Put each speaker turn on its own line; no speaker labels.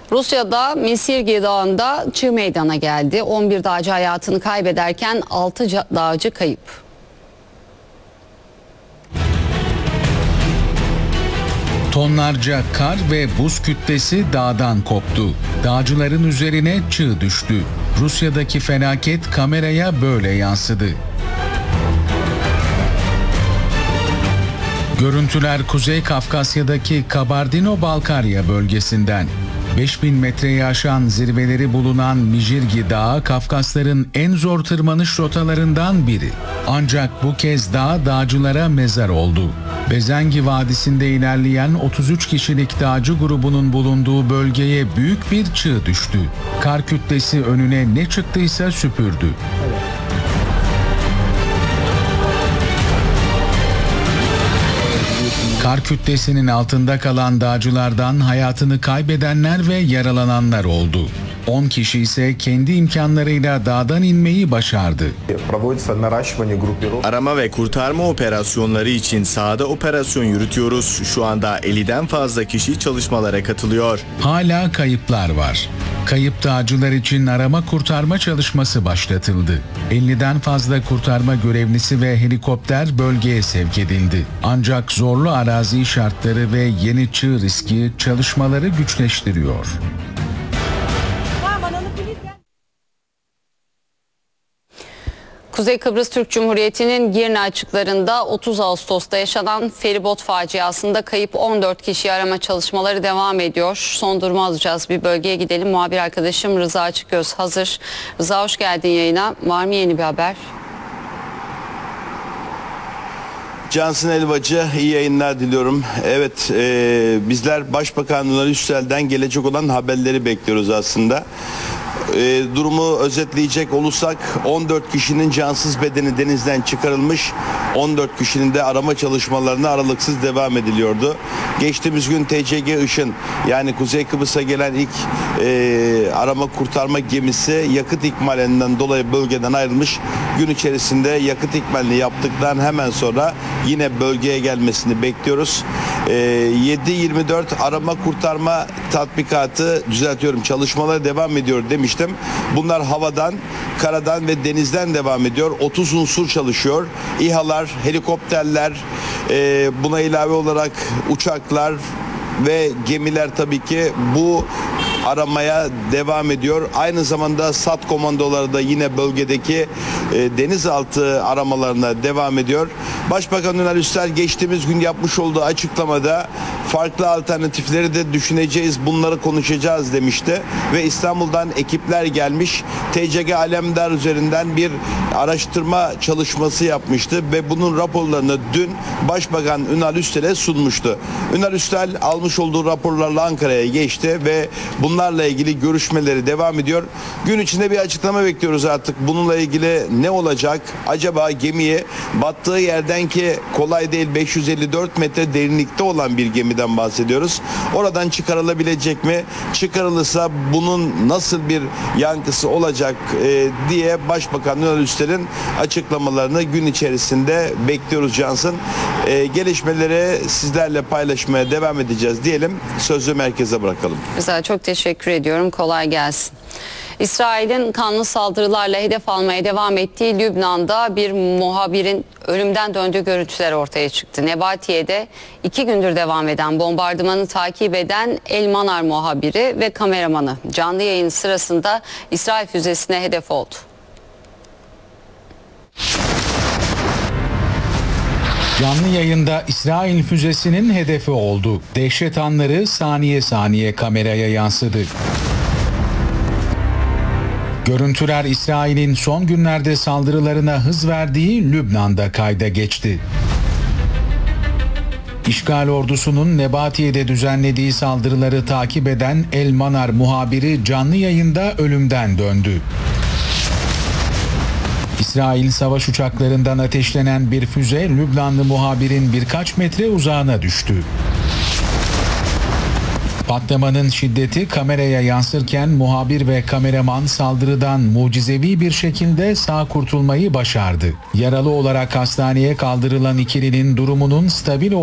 Rusya'da Misirgi Dağı'nda çığ meydana geldi. 11 dağcı hayatını kaybederken 6 dağcı kayıp.
Tonlarca kar ve buz kütlesi dağdan koptu. Dağcıların üzerine çığ düştü. Rusya'daki felaket kameraya böyle yansıdı. Görüntüler Kuzey Kafkasya'daki Kabardino-Balkarya bölgesinden. 5000 metreyi aşan zirveleri bulunan Mijirgi Dağı, Kafkasların en zor tırmanış rotalarından biri. Ancak bu kez dağ dağcılara mezar oldu. Bezengi Vadisi'nde ilerleyen 33 kişilik dağcı grubunun bulunduğu bölgeye büyük bir çığ düştü. Kar kütlesi önüne ne çıktıysa süpürdü. Kar kütlesinin altında kalan dağcılardan hayatını kaybedenler ve yaralananlar oldu. 10 kişi ise kendi imkanlarıyla dağdan inmeyi başardı.
Arama ve kurtarma operasyonları için sahada operasyon yürütüyoruz. Şu anda 50'den fazla kişi çalışmalara katılıyor.
Hala kayıplar var. Kayıp dağcılar için arama kurtarma çalışması başlatıldı. 50'den fazla kurtarma görevlisi ve helikopter bölgeye sevk edildi. Ancak zorlu arazi şartları ve yeni çığ riski çalışmaları güçleştiriyor.
Kuzey Kıbrıs Türk Cumhuriyeti'nin Girne açıklarında 30 Ağustos'ta yaşanan feribot faciasında kayıp 14 kişi arama çalışmaları devam ediyor. Son durumu alacağız. Bir bölgeye gidelim. Muhabir arkadaşım Rıza Açıkgöz hazır. Rıza, hoş geldin yayına. Var mı yeni bir haber?
Cansın Elvacı, iyi yayınlar diliyorum. Evet, bizler Başbakan Ünal Üstel'den gelecek olan haberleri bekliyoruz aslında. Durumu özetleyecek olursak 14 kişinin cansız bedeni denizden çıkarılmış, 14 kişinin de arama çalışmalarına aralıksız devam ediliyordu. Geçtiğimiz gün TCG Işın, yani Kuzey Kıbrıs'a gelen ilk arama kurtarma gemisi yakıt ikmalinden dolayı bölgeden ayrılmış. Gün içerisinde yakıt ikmalini yaptıktan hemen sonra yine bölgeye gelmesini bekliyoruz. 7/24 arama kurtarma tatbikatı, çalışmalara devam ediyor demiştim. Bunlar havadan, karadan ve denizden devam ediyor. 30 unsur çalışıyor. İHA'lar, helikopterler, buna ilave olarak uçaklar ve gemiler tabii ki bu aramaya devam ediyor. Aynı zamanda SAT komandoları da yine bölgedeki denizaltı aramalarına devam ediyor. Başbakan Ünal Üstel geçtiğimiz gün yapmış olduğu açıklamada farklı alternatifleri de düşüneceğiz, bunları konuşacağız demişti. Ve İstanbul'dan ekipler gelmiş, TCG Alemdar üzerinden bir araştırma çalışması yapmıştı ve bunun raporlarını dün Başbakan Ünal Üstel'e sunmuştu. Ünal Üstel almış olduğu raporlarla Ankara'ya geçti ve bunlarla ilgili görüşmeleri devam ediyor. Gün içinde bir açıklama bekliyoruz artık. Bununla ilgili ne olacak? Acaba gemiyi battığı yerden, ki kolay değil, 554 metre derinlikte olan bir gemiden bahsediyoruz. Oradan çıkarılabilecek mi? Çıkarılırsa bunun nasıl bir yankısı olacak diye Başbakan Ünal Üstel'in açıklamalarını gün içerisinde bekliyoruz Cansın. Gelişmeleri sizlerle paylaşmaya devam edeceğiz diyelim. Sözü merkeze bırakalım.
Güzel, çok teşekkür ediyorum. Kolay gelsin. İsrail'in kanlı saldırılarla hedef almaya devam ettiği Lübnan'da bir muhabirin ölümden döndüğü görüntüler ortaya çıktı. Nebatiye'de 2 gündür devam eden bombardımanı takip eden El Manar muhabiri ve kameramanı canlı yayın sırasında İsrail füzesine hedef oldu.
Canlı yayında İsrail füzesinin hedefi oldu. Dehşet anları saniye saniye kameraya yansıdı. Görüntüler İsrail'in son günlerde saldırılarına hız verdiği Lübnan'da kayda geçti. İşgal ordusunun Nebatiye'de düzenlediği saldırıları takip eden El Manar muhabiri canlı yayında ölümden döndü. İsrail savaş uçaklarından ateşlenen bir füze Lübnanlı muhabirin birkaç metre uzağına düştü. Patlamanın şiddeti kameraya yansırken muhabir ve kameraman saldırıdan mucizevi bir şekilde sağ kurtulmayı başardı. Yaralı olarak hastaneye kaldırılan ikilinin durumunun stabil